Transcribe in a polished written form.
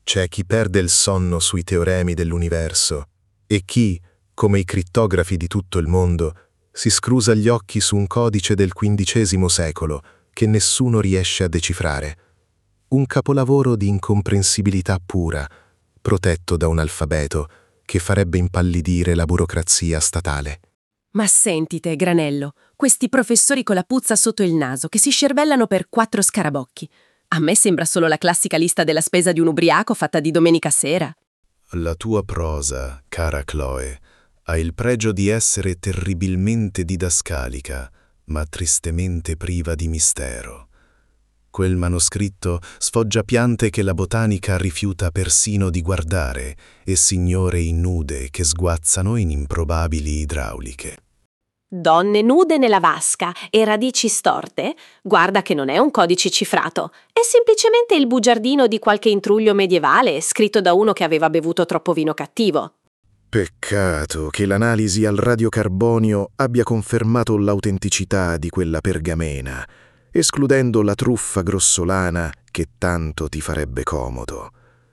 C'è chi perde il sonno sui teoremi dell'universo e chi, come i crittografi di tutto il mondo, si scrusa gli occhi su un codice del XV secolo che nessuno riesce a decifrare. Un capolavoro di incomprensibilità pura, protetto da un alfabeto che farebbe impallidire la burocrazia statale. Ma sentite, Granello, questi professori con la puzza sotto il naso che si scervellano per 4 scarabocchi. A me sembra solo la classica lista della spesa di un ubriaco fatta di domenica sera. La tua prosa, cara Chloe, ha il pregio di essere terribilmente didascalica, ma tristemente priva di mistero. Quel manoscritto sfoggia piante che la botanica rifiuta persino di guardare e signore nude che sguazzano in improbabili idrauliche. Donne nude nella vasca e radici storte? Guarda che non è un codice cifrato, è semplicemente il bugiardino di qualche intruglio medievale scritto da uno che aveva bevuto troppo vino cattivo. Peccato che l'analisi al radiocarbonio abbia confermato l'autenticità di quella pergamena, escludendo la truffa grossolana che tanto ti farebbe comodo.